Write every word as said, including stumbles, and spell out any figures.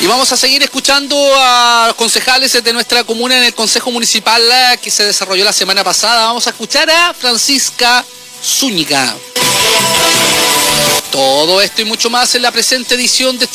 Y vamos a seguir escuchando a los concejales de nuestra comuna en el Consejo Municipal que se desarrolló la semana pasada. Vamos a escuchar a Francisca Zúñiga. Todo esto y mucho más en la presente edición de este